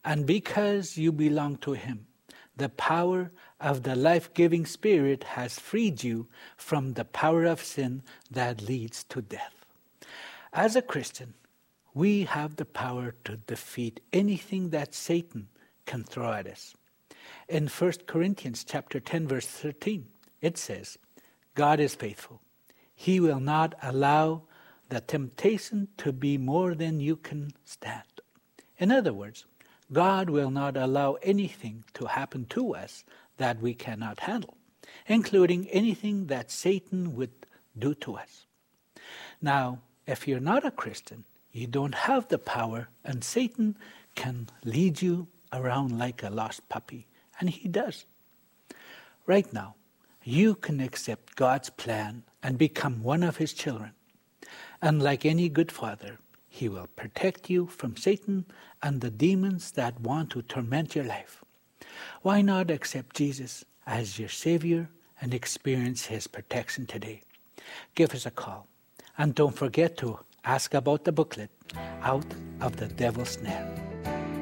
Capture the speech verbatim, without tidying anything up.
And because you belong to him, the power of the life-giving Spirit has freed you from the power of sin that leads to death. As a Christian, we have the power to defeat anything that Satan can throw at us. In First Corinthians chapter ten, verse thirteen, it says, God is faithful. He will not allow the temptation to be more than you can stand. In other words, God will not allow anything to happen to us that we cannot handle, including anything that Satan would do to us. Now, if you're not a Christian, you don't have the power, and Satan can lead you around like a lost puppy, and he does. Right now, you can accept God's plan and become one of his children. And like any good father, he will protect you from Satan and the demons that want to torment your life. Why not accept Jesus as your Savior and experience his protection today? Give us a call. And don't forget to ask about the booklet, Out of the Devil's Snare.